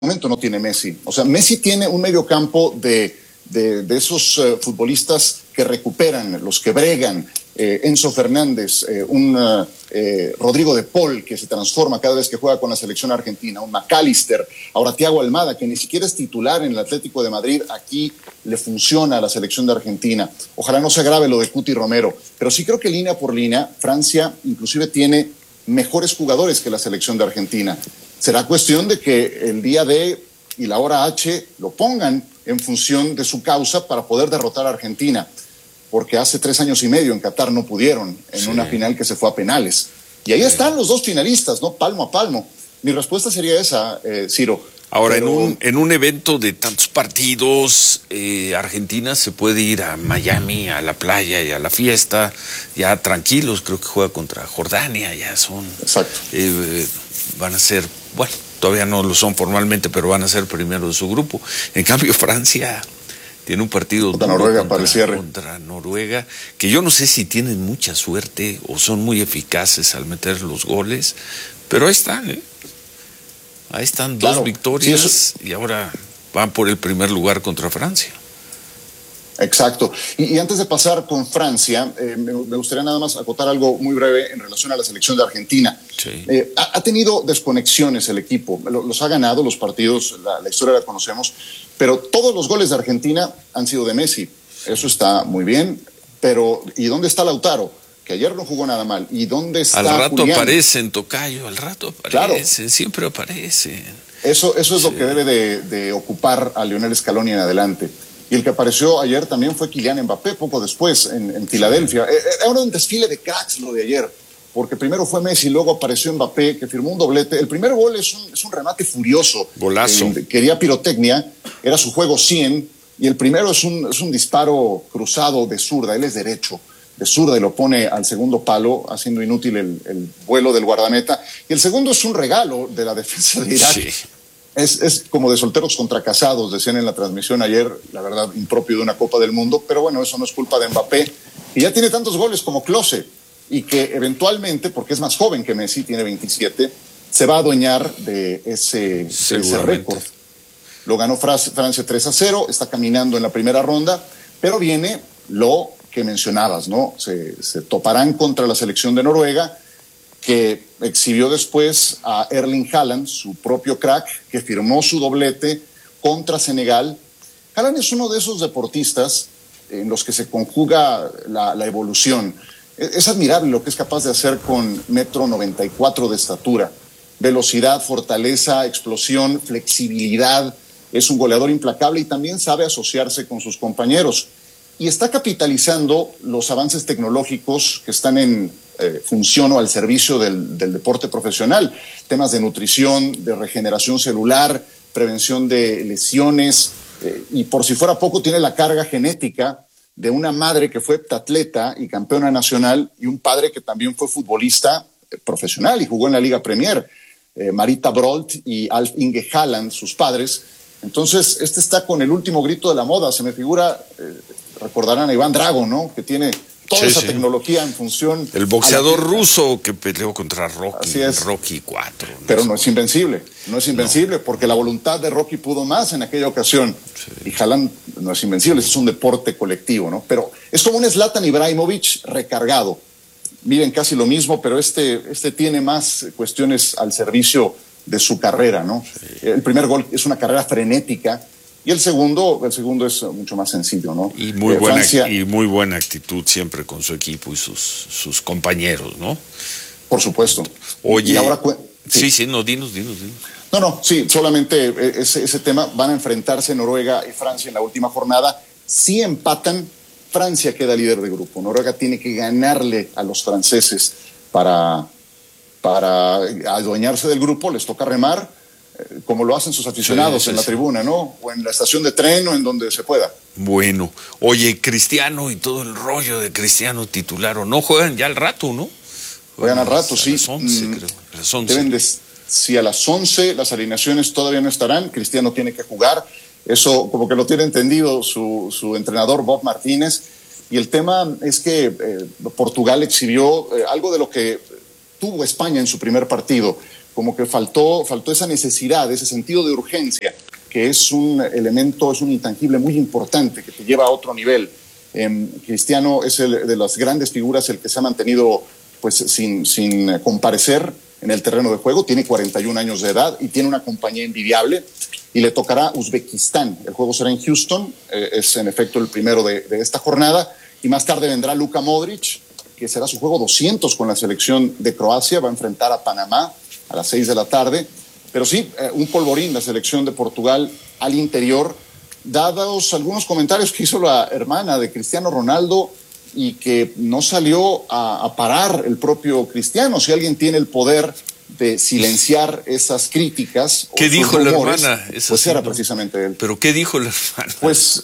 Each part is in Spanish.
momento no tiene Messi. O sea, Messi tiene un mediocampo de esos futbolistas que recuperan, los que bregan, Enzo Fernández, Rodrigo de Paul, que se transforma cada vez que juega con la selección argentina, un McAllister, ahora Thiago Almada, que ni siquiera es titular en el Atlético de Madrid, aquí le funciona a la selección de Argentina. Ojalá no se agrave lo de Cuti Romero, pero sí creo que línea por línea, Francia inclusive tiene mejores jugadores que la selección de Argentina. Será cuestión de que el día D y la hora H lo pongan en función de su causa para poder derrotar a Argentina, porque hace 3 años y medio en Qatar no pudieron, en una final que se fue a penales. Y ahí están los dos finalistas, ¿no? Palmo a palmo. Mi respuesta sería esa, Ciro. Ahora, pero en un evento de tantos partidos, Argentina se puede ir a Miami, a la playa y a la fiesta, ya tranquilos, creo que juega contra Jordania, ya son... Exacto. Van a ser, bueno, todavía no lo son formalmente, pero van a ser primero de su grupo. En cambio, Francia tiene un partido contra Noruega para el cierre. Contra Noruega, que yo no sé si tienen mucha suerte o son muy eficaces al meter los goles, pero ahí están, ¿eh? Ahí están, claro, 2 victorias, sí, y ahora van por el primer lugar contra Francia. Exacto. Y antes de pasar con Francia, me gustaría nada más acotar algo muy breve en relación a la selección de Argentina. Sí. Ha tenido desconexiones el equipo, los ha ganado los partidos, la historia la conocemos, pero todos los goles de Argentina han sido de Messi. Eso está muy bien, pero ¿y dónde está Lautaro? Que ayer no jugó nada mal. ¿Y dónde está Julián? Al rato Julián? Aparecen, tocayo, al rato aparecen, claro. Siempre aparecen. Eso es lo que debe de ocupar a Lionel Scaloni en adelante. Y el que apareció ayer también fue Kylian Mbappé, poco después, en Filadelfia. Era un desfile de cracks lo de ayer, porque primero fue Messi, luego apareció Mbappé, que firmó un doblete. El primer gol es un remate furioso. Golazo. Quería pirotecnia, era su juego 100, y el primero es un disparo cruzado de zurda, él es derecho, de zurda, y lo pone al segundo palo, haciendo inútil el vuelo del guardameta. Y el segundo es un regalo de la defensa de Irak. Sí. Es como de solteros contra casados, decían en la transmisión ayer, la verdad, impropio de una Copa del Mundo, pero bueno, eso no es culpa de Mbappé, y ya tiene tantos goles como Klose, y que eventualmente, porque es más joven que Messi, tiene 27, se va a adueñar de ese récord. Lo ganó Francia 3-0, está caminando en la primera ronda, pero viene lo que mencionabas, ¿no? Se toparán contra la selección de Noruega, que exhibió después a Erling Haaland, su propio crack, que firmó su doblete contra Senegal. Haaland es uno de esos deportistas en los que se conjuga la evolución. Es admirable lo que es capaz de hacer con 1,94 m de estatura. Velocidad, fortaleza, explosión, flexibilidad. Es un goleador implacable y también sabe asociarse con sus compañeros. Y está capitalizando los avances tecnológicos que están en función o al servicio del deporte profesional. Temas de nutrición, de regeneración celular, prevención de lesiones, y por si fuera poco tiene la carga genética de una madre que fue heptatleta y campeona nacional y un padre que también fue futbolista profesional y jugó en la Liga Premier. Marita Brolt y Alf Inge Haaland, sus padres. Entonces, está con el último grito de la moda. Se me figura, recordarán a Iván Drago, ¿no? Que tiene toda esa tecnología en función... El boxeador ruso que peleó contra Rocky, así es. Rocky 4. Pero no es invencible, porque la voluntad de Rocky pudo más en aquella ocasión. Sí. Y Haaland no es invencible, es un deporte colectivo, ¿no? Pero es como un Zlatan Ibrahimovic recargado. Miren, casi lo mismo, pero este tiene más cuestiones al servicio de su carrera, ¿no? Sí. El primer gol es una carrera frenética, y el segundo es mucho más sencillo, ¿no? Y muy buena actitud siempre con su equipo y sus compañeros, ¿no? Por supuesto. Oye, y ahora sí, no, dinos. Sí, solamente ese tema. Van a enfrentarse Noruega y Francia en la última jornada. Si empatan, Francia queda líder de grupo. Noruega tiene que ganarle a los franceses para adueñarse del grupo. Les toca remar, como lo hacen sus aficionados en la tribuna, ¿no? O en la estación de tren o en donde se pueda. Bueno, oye, Cristiano y todo el rollo de Cristiano titular o no, juegan ya al rato, ¿no? Juegan al rato, sí. A las 11, creo. A las 11. Si a las 11 las alineaciones todavía no estarán, Cristiano tiene que jugar. Eso como que lo tiene entendido su entrenador Bob Martínez. Y el tema es que Portugal exhibió algo de lo que tuvo España en su primer partido. como que faltó esa necesidad, ese sentido de urgencia, que es un elemento, es un intangible muy importante que te lleva a otro nivel. Cristiano es de las grandes figuras, el que se ha mantenido pues sin comparecer en el terreno de juego. Tiene 41 años de edad y tiene una compañía envidiable, y le tocará Uzbekistán. El juego será en Houston, es en efecto el primero de esta jornada, y más tarde vendrá Luka Modric, que será su juego 200 con la selección de Croacia. Va a enfrentar a Panamá a las 6 de la tarde. Pero sí, un polvorín la selección de Portugal al interior, dados algunos comentarios que hizo la hermana de Cristiano Ronaldo, y que no salió a parar el propio Cristiano. Si alguien tiene el poder de silenciar esas críticas, ¿qué dijo rumores, la hermana? Pues era precisamente él. ¿Pero qué dijo la hermana? Pues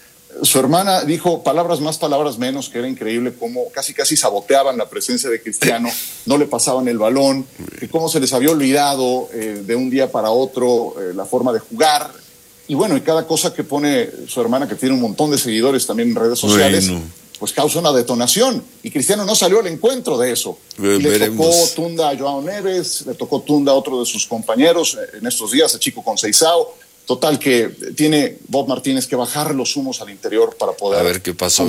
su hermana dijo palabras más, palabras menos, que era increíble cómo casi saboteaban la presencia de Cristiano, no le pasaban el balón, que cómo se les había olvidado de un día para otro la forma de jugar. Y bueno, y cada cosa que pone su hermana, que tiene un montón de seguidores también en redes sociales, pues causa una detonación. Y Cristiano no salió al encuentro de eso. Y le tocó tunda a Joao Neves, le tocó tunda a otro de sus compañeros en estos días, a Chico Conceição. Total, que tiene Bob Martínez que bajar los humos al interior para poder... A ver qué pasó.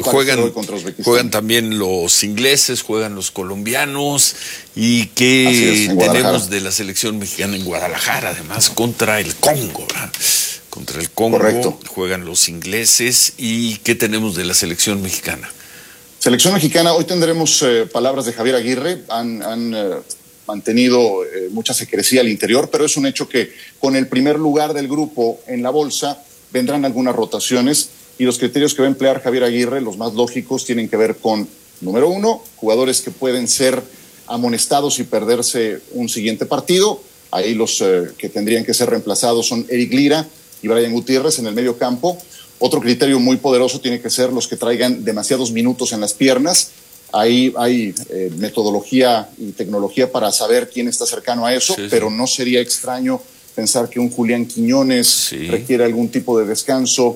Juegan también los ingleses, juegan los colombianos. ¿Y qué tenemos de la selección mexicana en Guadalajara? Además, contra el Congo, ¿verdad? Contra el Congo. Correcto. Juegan los ingleses. ¿Y qué tenemos de la selección mexicana? Selección mexicana, hoy tendremos palabras de Javier Aguirre. Han mantenido mucha secrecía al interior, pero es un hecho que con el primer lugar del grupo en la bolsa vendrán algunas rotaciones, y los criterios que va a emplear Javier Aguirre, los más lógicos, tienen que ver con, número uno, jugadores que pueden ser amonestados y perderse un siguiente partido. Ahí los que tendrían que ser reemplazados son Eric Lira y Brian Gutiérrez en el medio campo. Otro criterio muy poderoso tiene que ser los que traigan demasiados minutos en las piernas. Ahí hay metodología y tecnología para saber quién está cercano a eso, pero no sería extraño pensar que un Julián Quiñones requiere algún tipo de descanso,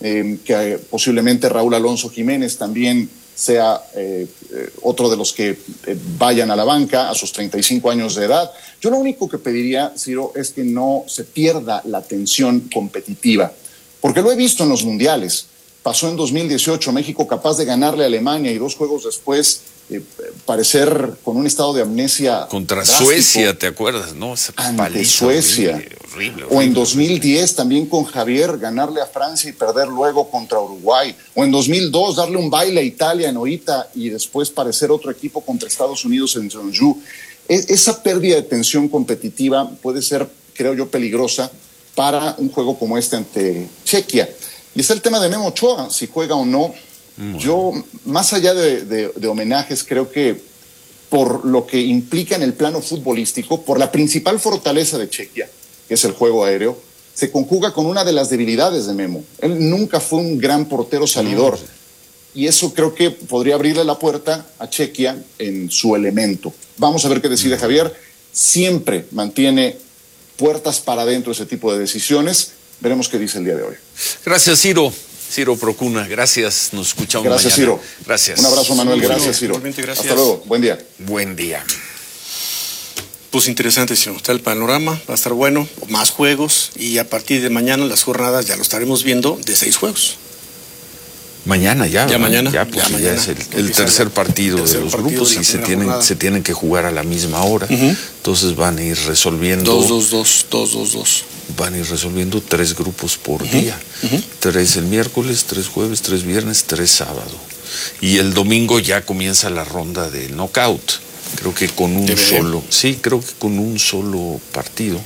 que posiblemente Raúl Alonso Jiménez también sea otro de los que vayan a la banca a sus 35 años de edad. Yo lo único que pediría, Ciro, es que no se pierda la tensión competitiva, porque lo he visto en los mundiales. Pasó en 2018, México capaz de ganarle a Alemania, y 2 juegos después parecer con un estado de amnesia contra drástico. Suecia, ¿te acuerdas? No, ante Suecia. Horrible. O en 2010 también con Javier ganarle a Francia y perder luego contra Uruguay. O en 2002 darle un baile a Italia en Oita y después parecer otro equipo contra Estados Unidos en Jeonju. Esa pérdida de tensión competitiva puede ser, creo yo, peligrosa para un juego como este ante Chequia. Y es el tema de Memo Ochoa, si juega o no. Yo, más allá de homenajes, creo que por lo que implica en el plano futbolístico, por la principal fortaleza de Chequia, que es el juego aéreo, se conjuga con una de las debilidades de Memo. Él nunca fue un gran portero salidor. Y eso creo que podría abrirle la puerta a Chequia en su elemento. Vamos a ver qué decide Javier. Siempre mantiene puertas para adentro ese tipo de decisiones. Veremos qué dice el día de hoy. Gracias, Ciro. Ciro Procuna, gracias. Nos escuchamos mañana. Gracias, Ciro. Gracias. Un abrazo, Manuel. Gracias, Ciro. Gracias. Hasta luego. Buen día. Buen día. Pues interesante, señor. Está el panorama, va a estar bueno, más juegos, y a partir de mañana las jornadas ya lo estaremos viendo de 6 juegos. Mañana ya. Mañana. Ya es el tercer partido de los grupos, y se tienen que jugar a la misma hora. Entonces van a ir resolviendo. 2-2-2. Van a ir resolviendo 3 grupos por día. 3 el miércoles, 3 jueves, 3 viernes, 3 sábado. Y el domingo ya comienza la ronda de knockout. Creo que con un solo partido.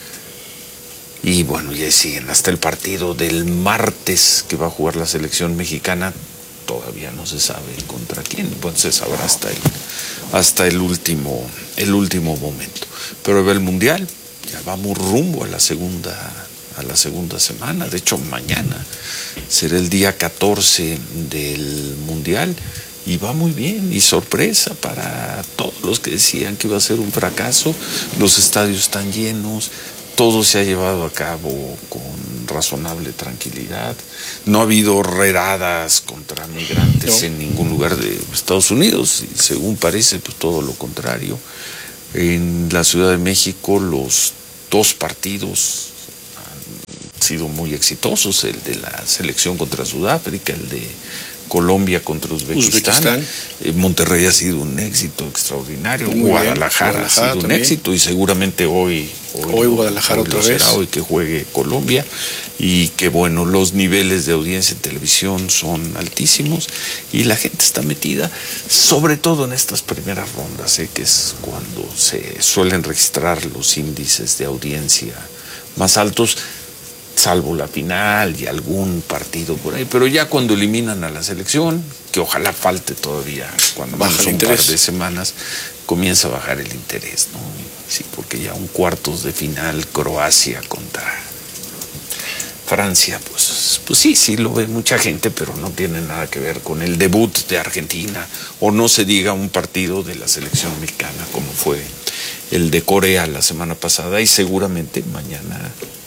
Y bueno, ya siguen hasta el partido del martes que va a jugar la selección mexicana. Todavía no se sabe contra quién, pues se sabrá hasta el último momento. Pero ve el Mundial, ya vamos rumbo a la segunda semana. De hecho, mañana será el día 14 del Mundial. Y va muy bien, y sorpresa para todos los que decían que iba a ser un fracaso. Los estadios están llenos, todo se ha llevado a cabo con razonable tranquilidad. No ha habido redadas contra migrantes en ningún lugar de Estados Unidos, y según parece, pues todo lo contrario. En la Ciudad de México los 2 partidos han sido muy exitosos, el de la selección contra Sudáfrica, el de Colombia contra Uzbekistán. Monterrey ha sido un éxito extraordinario. Guadalajara ha sido un éxito, y seguramente hoy Guadalajara otra vez. Hoy que juegue Colombia. Y que bueno, los niveles de audiencia en televisión son altísimos y la gente está metida, sobre todo en estas primeras rondas, que es cuando se suelen registrar los índices de audiencia más altos, salvo la final y algún partido por ahí, pero ya cuando eliminan a la selección, que ojalá falte todavía, cuando baja un par de semanas, comienza a bajar el interés, ¿no? Sí, porque ya un cuartos de final, Croacia contra Francia, pues sí lo ve mucha gente, pero no tiene nada que ver con el debut de Argentina, o no se diga un partido de la selección mexicana como fue el de Corea la semana pasada, y seguramente mañana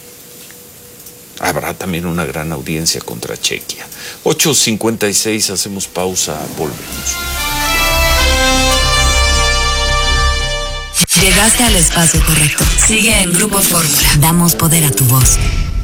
habrá también una gran audiencia contra Chequia. 8:56, hacemos pausa, volvemos. Llegaste al espacio correcto. Sigue en Grupo Fórmula. Damos poder a tu voz.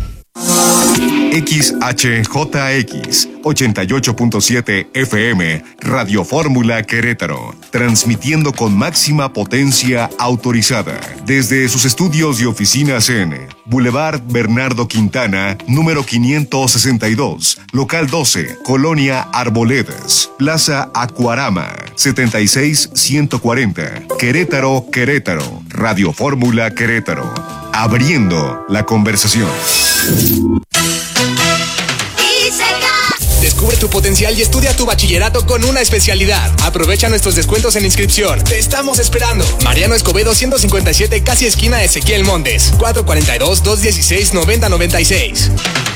XHJX 88.7 FM, Radio Fórmula Querétaro, transmitiendo con máxima potencia autorizada desde sus estudios y oficinas en Boulevard Bernardo Quintana, número 562, local 12, Colonia Arboledas, Plaza Acuarama, 76140, Querétaro, Querétaro, Radio Fórmula Querétaro, abriendo la conversación. Descubre tu potencial y estudia tu bachillerato con una especialidad. Aprovecha nuestros descuentos en inscripción. Te estamos esperando. Mariano Escobedo 157, casi esquina Ezequiel Montes. 442-216-9096.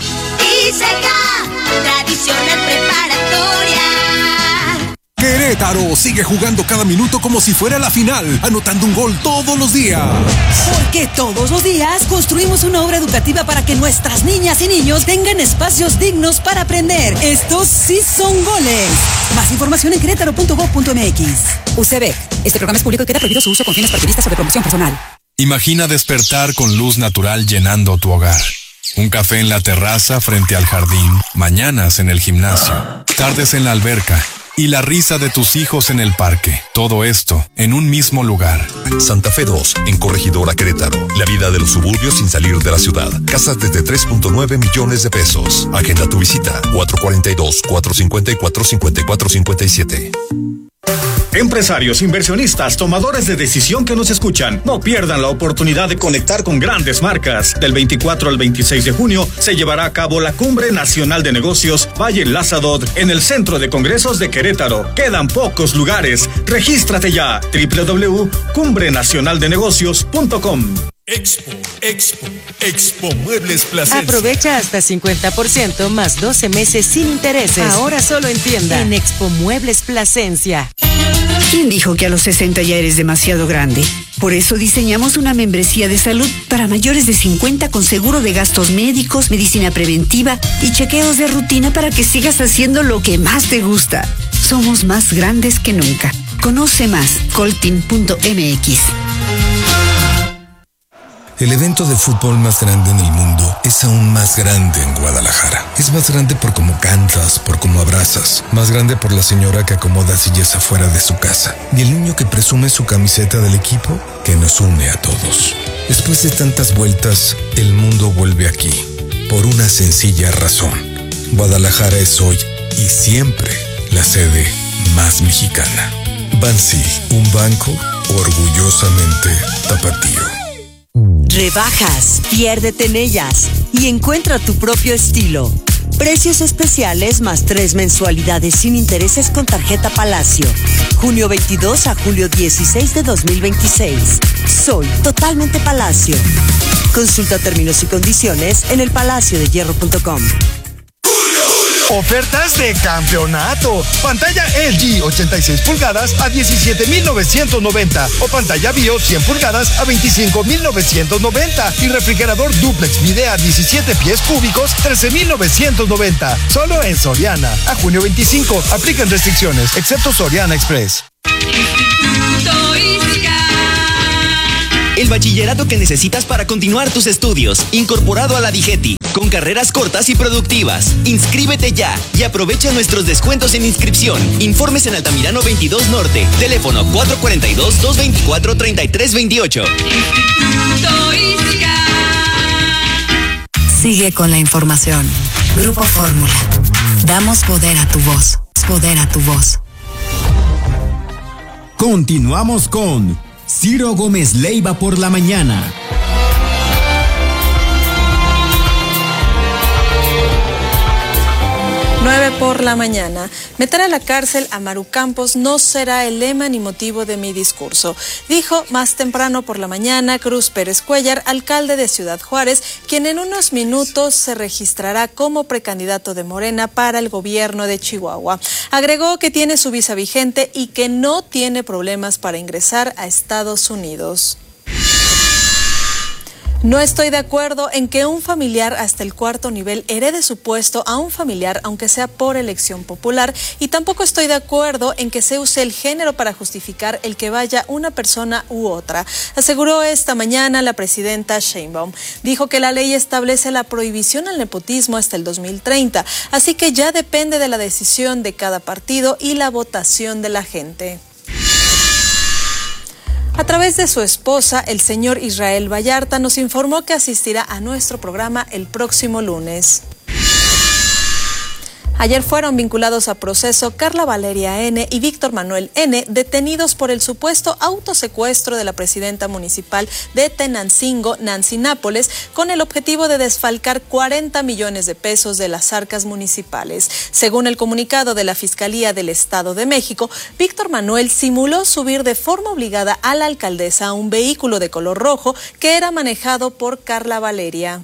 Tradicional preparatoria. Querétaro sigue jugando cada minuto como si fuera la final, anotando un gol todos los días. Porque todos los días construimos una obra educativa para que nuestras niñas y niños tengan espacios dignos para aprender. Estos sí son goles. Más información en querétaro.gov.mx. UCEBEC. Este programa es público y queda prohibido su uso con fines partidistas o de promoción personal. Imagina despertar con luz natural llenando tu hogar. Un café en la terraza frente al jardín, mañanas en el gimnasio, tardes en la alberca y la risa de tus hijos en el parque. Todo esto en un mismo lugar. Santa Fe 2, en Corregidora Querétaro. La vida de los suburbios sin salir de la ciudad. Casas desde 3.9 millones de pesos. Agenda tu visita. 442-454-5457. Empresarios, inversionistas, tomadores de decisión que nos escuchan, no pierdan la oportunidad de conectar con grandes marcas. Del 24 al 26 de junio se llevará a cabo la Cumbre Nacional de Negocios Valle Lázaro en el Centro de Congresos de Querétaro. Quedan pocos lugares. Regístrate ya. www.cumbrenacionaldenegocios.com. Expo Muebles Plasencia. Aprovecha hasta 50% más 12 meses sin intereses. Ahora solo en tienda. En Expo Muebles Plasencia. ¿Quién dijo que a los 60 ya eres demasiado grande? Por eso diseñamos una membresía de salud para mayores de 50 con seguro de gastos médicos, medicina preventiva y chequeos de rutina para que sigas haciendo lo que más te gusta. Somos más grandes que nunca. Conoce más, coltin.mx. El evento de fútbol más grande en el mundo es aún más grande en Guadalajara. Es más grande por cómo cantas, por cómo abrazas. Más grande por la señora que acomoda sillas afuera de su casa. Y el niño que presume su camiseta del equipo que nos une a todos. Después de tantas vueltas, el mundo vuelve aquí. Por una sencilla razón. Guadalajara es hoy y siempre la sede más mexicana. Bansi, un banco orgullosamente tapatío. Rebajas, piérdete en ellas y encuentra tu propio estilo. Precios especiales más 3 mensualidades sin intereses con tarjeta Palacio. Junio 22 a julio 16 de 2026. Soy totalmente Palacio. Consulta términos y condiciones en elpalaciodehierro.com. Ofertas de campeonato. Pantalla LG 86 pulgadas a 17,990 o pantalla BIO 100 pulgadas a 25,990 y refrigerador duplex Midea 17 pies cúbicos 13,990. Solo en Soriana. A junio 25. Aplican restricciones, excepto Soriana Express. Instituto Iscar. bachillerato que necesitas para continuar tus estudios, incorporado a la DIGETI, con carreras cortas y productivas. Inscríbete ya y aprovecha nuestros descuentos en inscripción. Informes en Altamirano 22 Norte, teléfono 442-224-3328. Sigue con la información. Grupo Fórmula. Damos poder a tu voz. Poder a tu voz. Continuamos con Ciro Gómez Leiva por la mañana. 9 por la mañana. Meter a la cárcel a Maru Campos no será el lema ni motivo de mi discurso, dijo más temprano por la mañana Cruz Pérez Cuellar, alcalde de Ciudad Juárez, quien en unos minutos se registrará como precandidato de Morena para el gobierno de Chihuahua. Agregó que tiene su visa vigente y que no tiene problemas para ingresar a Estados Unidos. No estoy de acuerdo en que un familiar hasta el 4º nivel herede su puesto a un familiar, aunque sea por elección popular, y tampoco estoy de acuerdo en que se use el género para justificar el que vaya una persona u otra, aseguró esta mañana la presidenta Sheinbaum. Dijo que la ley establece la prohibición al nepotismo hasta el 2030, así que ya depende de la decisión de cada partido y la votación de la gente. A través de su esposa, el señor Israel Vallarta, nos informó que asistirá a nuestro programa el próximo lunes. Ayer fueron vinculados a proceso Carla Valeria N. y Víctor Manuel N., detenidos por el supuesto autosecuestro de la presidenta municipal de Tenancingo, Nancy Nápoles, con el objetivo de desfalcar 40 millones de pesos de las arcas municipales. Según el comunicado de la Fiscalía del Estado de México, Víctor Manuel simuló subir de forma obligada a la alcaldesa a un vehículo de color rojo que era manejado por Carla Valeria.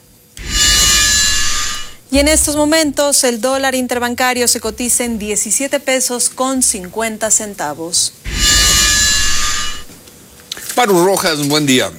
Y en estos momentos el dólar interbancario se cotiza en 17 pesos con 50 centavos. Maru Rojas, buen día.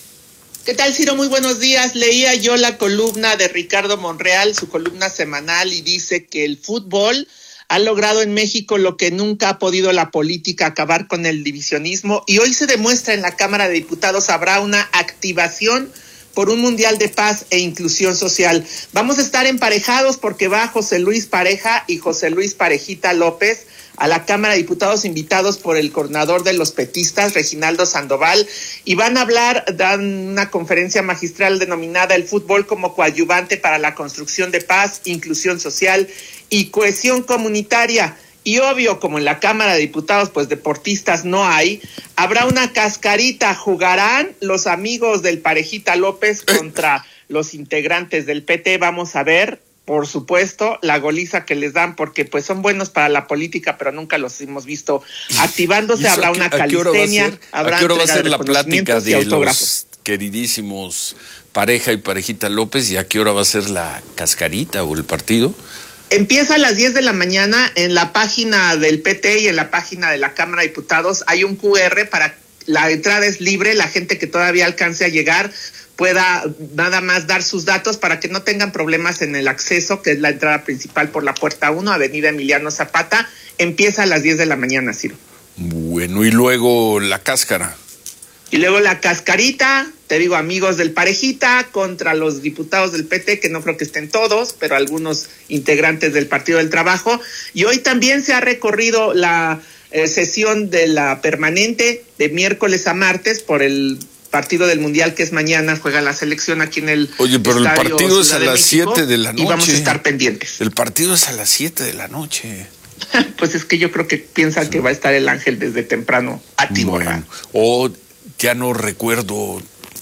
¿Qué tal, Ciro? Muy buenos días. Leía yo la columna de Ricardo Monreal, su columna semanal, y dice que el fútbol ha logrado en México lo que nunca ha podido la política, acabar con el divisionismo, y hoy se demuestra en la Cámara de Diputados habrá una activación por un mundial de paz e inclusión social. Vamos a estar emparejados porque va José Luis Pareja y José Luis Parejita López a la Cámara de Diputados, invitados por el coordinador de los petistas, Reginaldo Sandoval, y van a hablar, dan una conferencia magistral denominada El fútbol como coadyuvante para la construcción de paz, inclusión social y cohesión comunitaria. Y obvio, como en la Cámara de Diputados, pues deportistas no hay, habrá una cascarita, jugarán los amigos del Parejita López contra los integrantes del PT. Vamos a ver, por supuesto, la goliza que les dan, porque pues son buenos para la política, pero nunca los hemos visto activándose. Habrá una calistenia, habrá ¿a qué hora va a ser la plática de los queridísimos Pareja y Parejita López, y a qué hora va a ser la cascarita o el partido? Empieza a las 10 de la mañana en la página del PT y en la página de la Cámara de Diputados. Hay un QR para, la entrada es libre, la gente que todavía alcance a llegar pueda nada más dar sus datos para que no tengan problemas en el acceso, que es la entrada principal por la puerta 1, Avenida Emiliano Zapata. Empieza a las 10 de la mañana, Ciro. Bueno, y luego la cáscara. Y luego la cascarita, te digo, amigos del Parejita contra los diputados del PT, que no creo que estén todos, pero algunos integrantes del Partido del Trabajo. Y hoy también se ha recorrido la sesión de la permanente de miércoles a martes por el partido del Mundial, que es mañana, juega la selección aquí en el Oye, pero el partido es a las 7 de la noche. Y vamos a estar pendientes. El partido es a las 7 de la noche. Pues es que yo creo que piensan que va a estar el Ángel desde temprano atiborrado. Bueno, ya no recuerdo,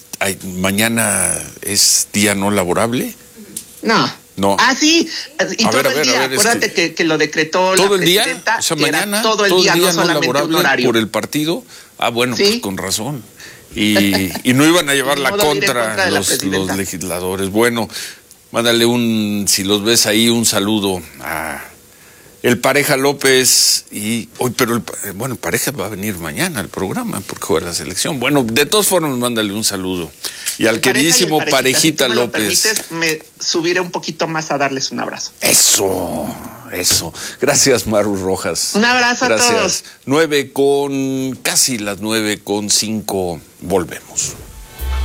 mañana es día no laborable. No. Ah, sí. Y todo el día. Acuérdate que lo decretó la presidenta. O sea, mañana, todo el día, no solamente un horario. Por el partido. Ah, bueno, ¿sí? Pues con razón. Y no iban a llevar la contra los legisladores. Bueno, mándale si los ves ahí, un saludo a el Pareja López y hoy, pero el Pareja va a venir mañana al programa porque juega la selección. Bueno, de todas formas, mándale un saludo. Y al queridísimo Parejita si López. Me subiré un poquito más a darles un abrazo. Eso. Gracias, Maru Rojas. Un abrazo a todos. Casi las 9:05. Volvemos.